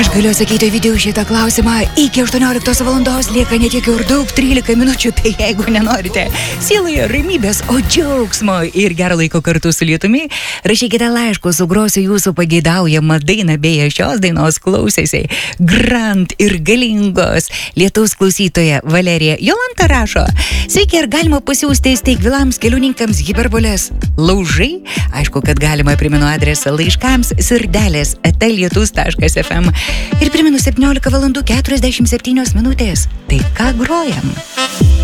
Aš galiu atsakyti video šitą klausimą. Iki 18 valandos lieka netiek ir daug, 13 minučių, tai jeigu nenorite sieloje ramybės, o džiaugsmo ir gerą laiko kartu su lietumi, rašykite laiškus, sugrosiu jūsų pageidaujamą dainą, beje, šios dainos klausėsi Grand ir galingos lietaus klausytoja Valerija. Jolanta rašo: sveiki, ar galima pasiūsti steigvilams keliuninkams hiperbolės laužai? Aišku, kad galima, primenu adresą laiškams sirdelės@lietus.fm. Ir primenu 17 valandų 47 minutės. Tai ką grojam?